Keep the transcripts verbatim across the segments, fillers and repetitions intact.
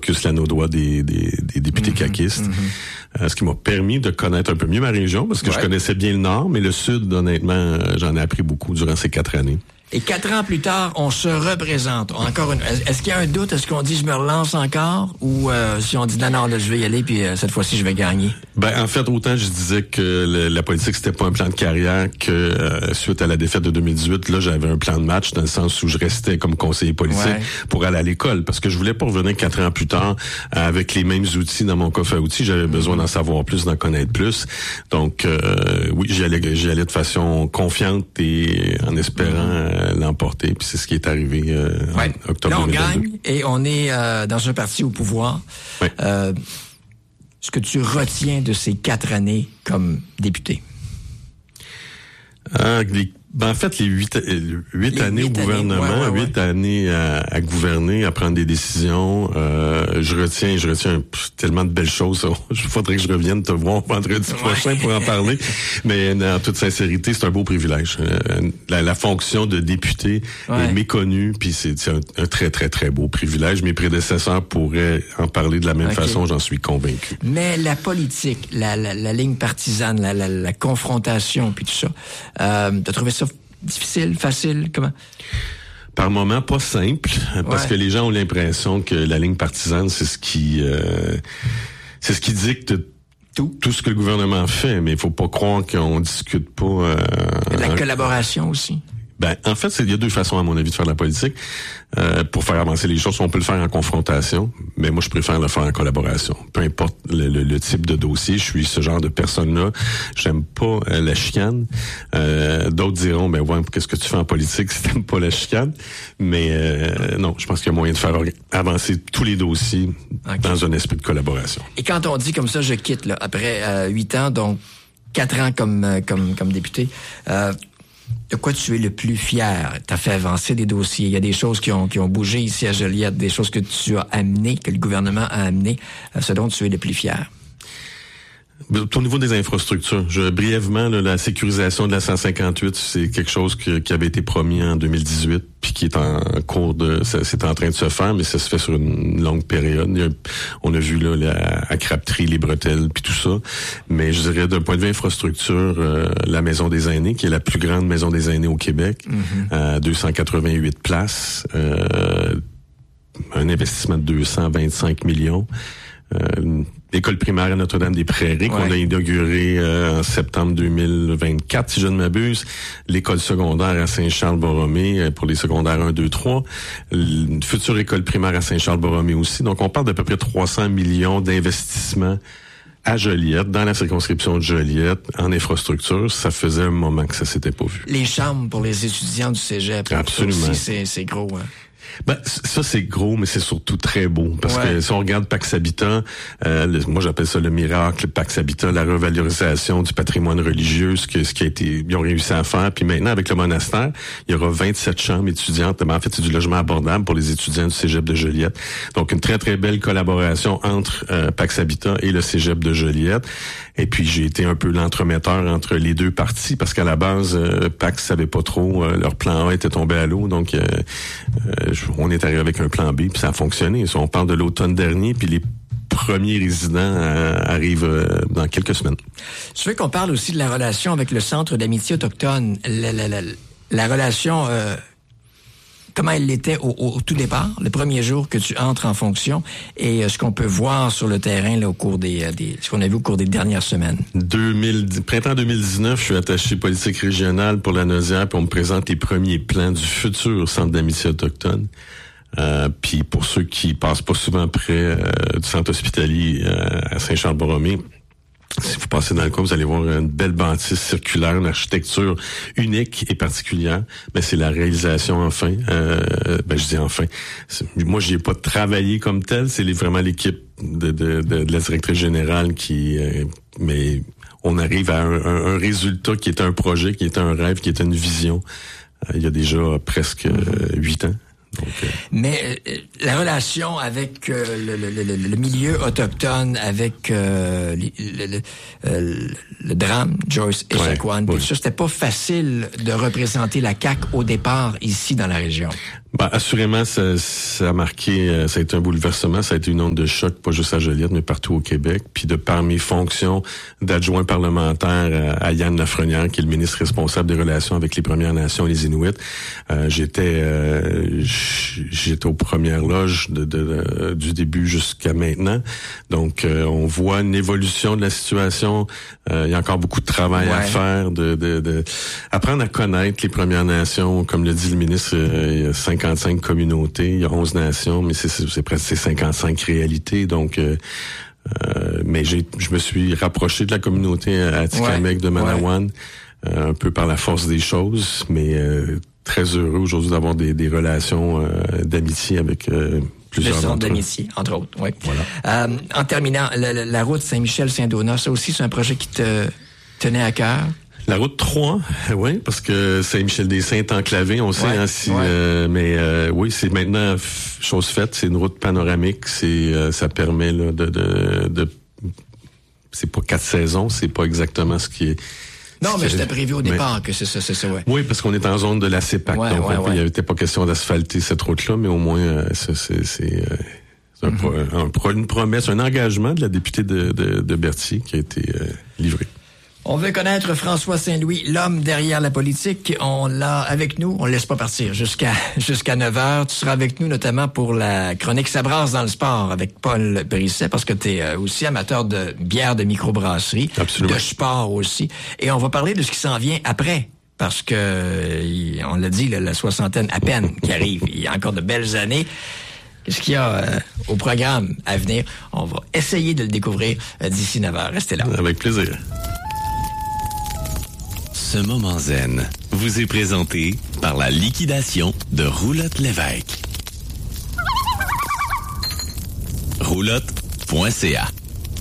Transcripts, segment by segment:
caucus Lanaudois des, des, des députés mm-hmm, caquistes. Mm-hmm. Euh, ce qui m'a permis de connaître un peu mieux ma région, parce que ouais. je connaissais bien le Nord, mais le Sud, honnêtement, euh, j'en ai appris beaucoup durant ces quatre années. Et quatre ans plus tard, on se représente. Encore une. Est-ce qu'il y a un doute? Est-ce qu'on dit je me relance encore? Ou euh, si on dit non, non, là, je vais y aller, puis euh, cette fois-ci, je vais gagner? Ben, en fait, autant je disais que le, la politique, c'était pas un plan de carrière, que euh, suite à la défaite de deux mille dix-huit, là, j'avais un plan de match, dans le sens où je restais comme conseiller politique ouais. pour aller à l'école. Parce que je voulais pas revenir quatre ans plus tard euh, avec les mêmes outils dans mon coffre à outils. J'avais besoin d'en savoir plus, d'en connaître plus. Donc, euh, oui, j'y allais, j'y allais de façon confiante et en espérant euh, l'emporter. Puis c'est ce qui est arrivé euh, ouais. en octobre là, on deux mille vingt-deux. Gagne et on est euh, dans un parti au pouvoir. Ouais. Euh, ce que tu retiens de ces quatre années comme député? Ah, les, ben en fait, les huit, huit les années huit au gouvernement, années, ouais, ouais, huit ouais. années à, à gouverner, à prendre des décisions. Euh, je retiens, je retiens pff, tellement de belles choses. Il faudrait que je revienne te voir vendredi ouais. prochain pour en parler. Mais en toute sincérité, c'est un beau privilège. Euh, la, la fonction de député ouais. est méconnue, puis c'est, c'est un, un très très très beau privilège. Mes prédécesseurs pourraient en parler de la même okay. façon, j'en suis convaincu. Mais la politique, la, la, la ligne partisane, la, la, la confrontation, puis tout ça, euh, t'as trouvé ça difficile, facile, comment? Par moments, pas simple, parce ouais. que les gens ont l'impression que la ligne partisane, c'est ce qui, euh, c'est ce qui dicte tout, tout ce que le gouvernement fait. Mais il faut pas croire qu'on discute pas. Euh, de la collaboration aussi. Ben, en fait, il y a deux façons, à mon avis, de faire de la politique. Euh, pour faire avancer les choses, on peut le faire en confrontation, mais moi, je préfère le faire en collaboration. Peu importe le, le, le type de dossier, je suis ce genre de personne-là. J'aime pas euh, la chicane. Euh, d'autres diront, ben ouais, qu'est-ce que tu fais en politique si t'aimes pas la chicane? Mais euh, non, je pense qu'il y a moyen de faire avancer tous les dossiers okay. dans un esprit de collaboration. Et quand on dit comme ça, je quitte là après huit euh, ans, donc quatre ans comme euh, comme comme député. Euh, De quoi tu es le plus fier? Tu as fait avancer des dossiers. Il y a des choses qui ont, qui ont bougé ici à Joliette, des choses que tu as amenées, que le gouvernement a amenées. Ce dont tu es le plus fier? Au niveau des infrastructures, je, brièvement, là, la sécurisation de la cent cinquante-huit, c'est quelque chose que, qui avait été promis en deux mille dix-huit, puis qui est en cours de, ça, c'est en train de se faire, mais ça se fait sur une longue période. Il y a, on a vu là la, à Crabtree, les bretelles, puis tout ça. Mais je dirais d'un point de vue infrastructure, euh, la Maison des aînés, qui est la plus grande maison des aînés au Québec, mm-hmm. à deux cent quatre-vingt-huit places, euh, un investissement de deux cent vingt-cinq millions. Euh, l'école primaire à Notre-Dame-des-Prairies, ouais. qu'on a inaugurée euh, en septembre deux mille vingt-quatre, si je ne m'abuse. L'école secondaire à Saint-Charles-Borromée pour les secondaires un, deux, trois. Une future école primaire à Saint-Charles-Borromée aussi. Donc, on parle d'à peu près trois cents millions d'investissements à Joliette, dans la circonscription de Joliette, en infrastructure. Ça faisait un moment que ça s'était pas vu. Les chambres pour les étudiants du cégep. Absolument. Aussi, c'est, c'est gros, hein. Ben, ça, c'est gros, mais c'est surtout très beau. Parce ouais. que si on regarde Pax Habitat, euh, le, moi, j'appelle ça le miracle, Pax Habitat, la revalorisation du patrimoine religieux, ce, que, ce qui a été, ils ont réussi à faire. Puis maintenant, avec le monastère, il y aura vingt-sept chambres étudiantes. Ben, en fait, c'est du logement abordable pour les étudiants du cégep de Joliette. Donc, une très, très belle collaboration entre euh, Pax Habitat et le cégep de Joliette. Et puis, j'ai été un peu l'entremetteur entre les deux parties, parce qu'à la base, euh, Pax savait pas trop, euh, leur plan A était tombé à l'eau. Donc, euh, euh, on est arrivé avec un plan B, puis ça a fonctionné. On parle de l'automne dernier, puis les premiers résidents euh, arrivent euh, dans quelques semaines. Je veux qu'on parle aussi de la relation avec le Centre d'amitié autochtone. La, la, la, la relation, euh, comment elle l'était au, au, au tout départ, le premier jour que tu entres en fonction, et euh, ce qu'on peut voir sur le terrain là, au cours des, des, ce qu'on a vu au cours des dernières semaines. deux mille, printemps deux mille dix-neuf, je suis attaché politique régionale pour la Naudière, puis on me présente les premiers plans du futur Centre d'amitié autochtone. Euh, puis pour ceux qui passent pas souvent près euh, du centre hospitalier euh, à Saint-Charles-Borromée, si vous passez dans le coin, vous allez voir une belle bâtisse circulaire, une architecture unique et particulière. Mais c'est la réalisation enfin. Euh, ben je dis enfin. Moi, j'y ai pas travaillé comme tel. C'est les, vraiment l'équipe de, de, de, de la directrice générale qui. Euh, mais on arrive à un, un, un résultat qui est un projet, qui est un rêve, qui est une vision. Euh, il y a déjà presque huit euh, ans. Donc, euh... Mais euh, la relation avec euh, le, le, le, le milieu autochtone, avec euh, le, le, le, le drame Joyce Echaquan, ouais, oui. ça, c'était pas facile de représenter la C A Q au départ ici dans la région. Ben, assurément, ça, ça a marqué, ça a été un bouleversement, ça a été une onde de choc, pas juste à Joliette, mais partout au Québec. Puis de par mes fonctions d'adjoint parlementaire à Yann Lafrenière, qui est le ministre responsable des relations avec les Premières Nations et les Inuits, euh, j'étais euh, j'étais aux premières loges de, de, de, du début jusqu'à maintenant. Donc, euh, on voit une évolution de la situation. Euh, il y a encore beaucoup de travail ouais. à faire, de, de, de apprendre à connaître les Premières Nations, comme le dit le ministre. Euh, il y a cinquante-cinq communautés, il y a onze nations, mais c'est, c'est, c'est presque cinquante-cinq réalités. Donc, euh, euh, mais j'ai, je me suis rapproché de la communauté à Atikamekw, ouais, de Manawan, ouais. euh, un peu par la force des choses, mais euh, très heureux aujourd'hui d'avoir des, des relations euh, d'amitié avec euh, plusieurs le centre d'amitié, entre autres. Oui. Voilà. Euh, en terminant, la, la, la route Saint-Michel-Saint-Donat, ça aussi, c'est un projet qui te tenait à cœur? La route trois, oui, parce que Saint-Michel-des-Saints est enclavé, on sait, ouais, hein, si, ouais. euh, mais euh, oui, c'est maintenant f- chose faite. C'est une route panoramique, c'est, euh, ça permet là de, de, de, c'est pas quatre saisons, c'est pas exactement ce qui est. Non, mais c'était prévu au départ mais, que c'est ça, c'est ça, ouais. Oui, parce qu'on est en zone de la CEPAC, ouais, donc ouais, ouais. il n'y avait pas question d'asphalter cette route-là, mais au moins euh, c'est, c'est, c'est, euh, c'est un, mm-hmm. pro, un pro, une promesse, un engagement de la députée de, de, de Berthier qui a été euh, livré. On veut connaître François Saint-Louis, l'homme derrière la politique. On l'a avec nous. On le laisse pas partir jusqu'à jusqu'à neuf heures. Tu seras avec nous notamment pour la chronique Ça brasse dans le sport avec Paul Brisset parce que tu es aussi amateur de bière de microbrasserie, absolument, de sport aussi. Et on va parler de ce qui s'en vient après. Parce que, on l'a dit, la soixantaine à peine qui arrive. Il y a encore de belles années. Qu'est-ce qu'il y a euh, au programme à venir? On va essayer de le découvrir euh, d'ici neuf heures. Restez là. Avec plaisir. Ce moment zen vous est présenté par la liquidation de Roulotte Lévesque. roulotte point c a.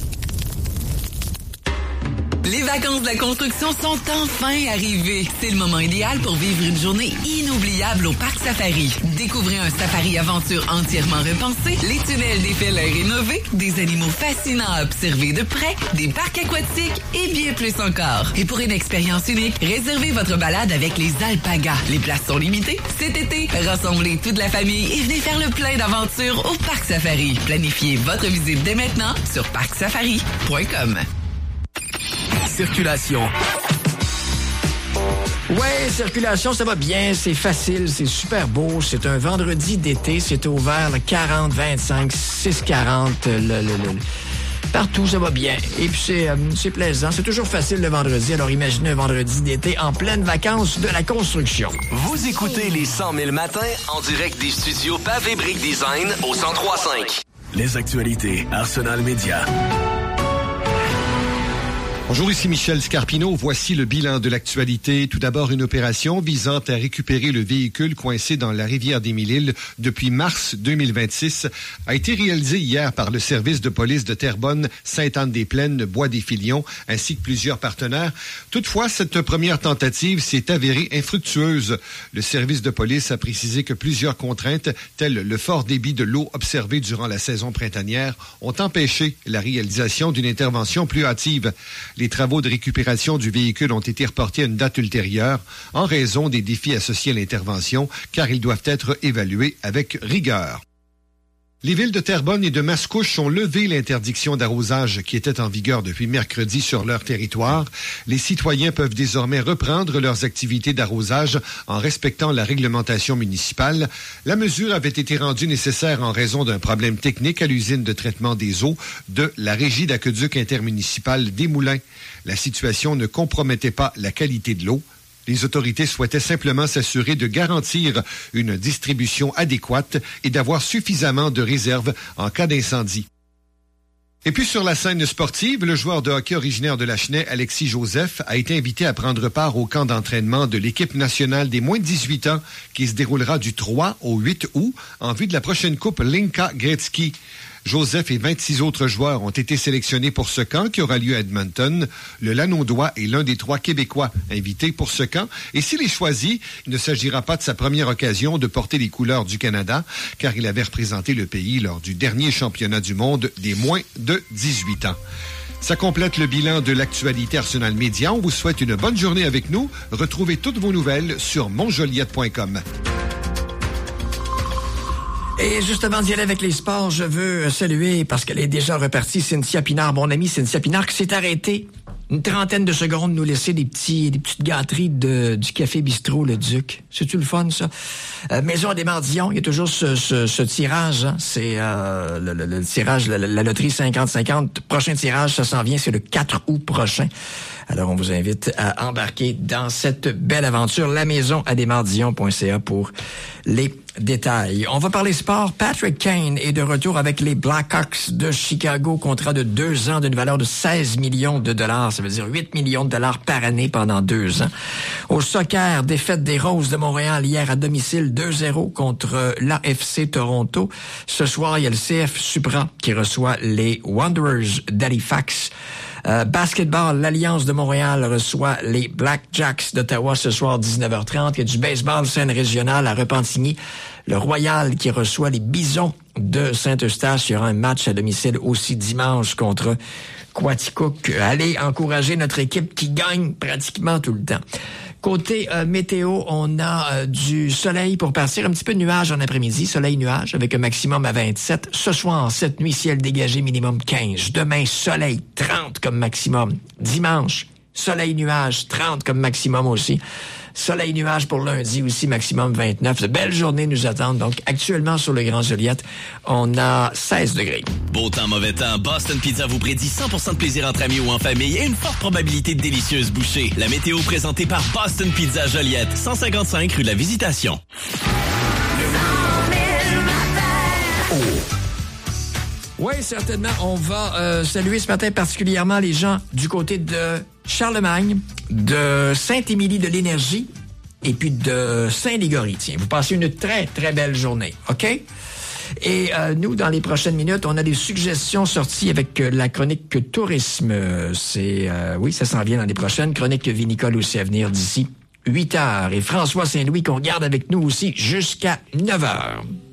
Les vacances de la construction sont enfin arrivées. C'est le moment idéal pour vivre une journée inoubliable au Parc Safari. Découvrez un safari aventure entièrement repensé, les tunnels des félins rénovés, des animaux fascinants à observer de près, des parcs aquatiques et bien plus encore. Et pour une expérience unique, réservez votre balade avec les alpagas. Les places sont limitées. Cet été, rassemblez toute la famille et venez faire le plein d'aventures au Parc Safari. Planifiez votre visite dès maintenant sur parc safari point com. Circulation. Ouais, circulation, ça va bien, c'est facile, c'est super beau. C'est un vendredi d'été, c'est ouvert le quarante, vingt-cinq, six quarante, le, le, le, partout, ça va bien. Et puis c'est, euh, c'est plaisant, c'est toujours facile le vendredi. Alors imaginez un vendredi d'été en pleine vacances de la construction. Vous écoutez les cent mille matins en direct des studios Pavé Brick Design au cent trois virgule cinq. Les actualités Arsenal Média. Bonjour, ici Michel Scarpino. Voici le bilan de l'actualité. Tout d'abord, une opération visant à récupérer le véhicule coincé dans la rivière des Mille-Îles depuis mars deux mille vingt-six a été réalisée hier par le service de police de Terrebonne, Sainte-Anne-des-Plaines, Bois-des-Filions, ainsi que plusieurs partenaires. Toutefois, cette première tentative s'est avérée infructueuse. Le service de police a précisé que plusieurs contraintes, telles le fort débit de l'eau observé durant la saison printanière, ont empêché la réalisation d'une intervention plus hâtive. Les travaux de récupération du véhicule ont été reportés à une date ultérieure en raison des défis associés à l'intervention, car ils doivent être évalués avec rigueur. Les villes de Terrebonne et de Mascouche ont levé l'interdiction d'arrosage qui était en vigueur depuis mercredi sur leur territoire. Les citoyens peuvent désormais reprendre leurs activités d'arrosage en respectant la réglementation municipale. La mesure avait été rendue nécessaire en raison d'un problème technique à l'usine de traitement des eaux de la Régie d'aqueduc intermunicipale des Moulins. La situation ne compromettait pas la qualité de l'eau. Les autorités souhaitaient simplement s'assurer de garantir une distribution adéquate et d'avoir suffisamment de réserves en cas d'incendie. Et puis sur la scène sportive, le joueur de hockey originaire de Lachenay, Alexis Joseph, a été invité à prendre part au camp d'entraînement de l'équipe nationale des moins de dix-huit ans qui se déroulera du trois au huit août en vue de la prochaine coupe Linka Gretzky. Joseph et vingt-six autres joueurs ont été sélectionnés pour ce camp qui aura lieu à Edmonton. Le Lanaudois est l'un des trois Québécois invités pour ce camp. Et s'il est choisi, il ne s'agira pas de sa première occasion de porter les couleurs du Canada, car il avait représenté le pays lors du dernier championnat du monde des moins de dix-huit ans. Ça complète le bilan de l'actualité Arsenal Média. On vous souhaite une bonne journée avec nous. Retrouvez toutes vos nouvelles sur montjoliette point com. Et juste avant d'y aller avec les sports, je veux saluer, parce qu'elle est déjà repartie, Cynthia Pinard, mon amie Cynthia Pinard, qui s'est arrêtée une trentaine de secondes nous laisser des petits, des petites gâteries de, du café bistrot Le Duc. C'est-tu le fun, ça? Euh, Maison des Mardillons, il y a toujours ce, ce, ce tirage, hein? C'est euh, le, le, le tirage, la, la loterie cinquante cinquante. Prochain tirage, ça s'en vient, c'est le quatre août prochain. Alors, on vous invite à embarquer dans cette belle aventure. La maison à desmardillons point c a pour les détails. On va parler sport. Patrick Kane est de retour avec les Blackhawks de Chicago. Contrat de deux ans d'une valeur de seize millions de dollars. Ça veut dire huit millions de dollars par année pendant deux ans. Au soccer, défaite des Roses de Montréal hier à domicile deux zéro contre l'A F C Toronto. Ce soir, il y a le C F Supra qui reçoit les Wanderers d'Halifax. Euh, basketball, l'Alliance de Montréal reçoit les Blackjacks d'Ottawa ce soir dix-neuf heures trente. Il y a du baseball scène régionale à Repentigny. Le Royal qui reçoit les Bisons de Saint-Eustache. Il y aura un match à domicile aussi dimanche contre Quaticook. Allez encourager notre équipe qui gagne pratiquement tout le temps. Côté euh, météo, on a euh, du soleil pour partir, un petit peu de nuages en après-midi, soleil-nuage avec un maximum à vingt-sept. Ce soir, cette nuit, ciel dégagé, minimum quinze. Demain, soleil, trente comme maximum. Dimanche, soleil-nuage, trente comme maximum aussi. Soleil-nuage pour lundi aussi, maximum vingt-neuf. De belles journées nous attendent. Donc, actuellement, sur le Grand Joliette, on a seize degrés. Beau temps, mauvais temps, Boston Pizza vous prédit cent pour cent de plaisir entre amis ou en famille et une forte probabilité de délicieuses bouchées. La météo présentée par Boston Pizza Joliette, cent cinquante-cinq rue de la Visitation. Oui, certainement. On va euh, saluer ce matin particulièrement les gens du côté de Charlemagne, de Saint-Émilie de l'Énergie et puis de Saint-Légory. Tiens, vous passez une très, très belle journée, OK? Et euh, nous, dans les prochaines minutes, on a des suggestions sorties avec euh, la chronique tourisme. C'est, euh, oui, ça s'en vient dans les prochaines. Chronique vinicole aussi à venir d'ici huit heures. Et François Saint-Louis qu'on garde avec nous aussi jusqu'à neuf heures.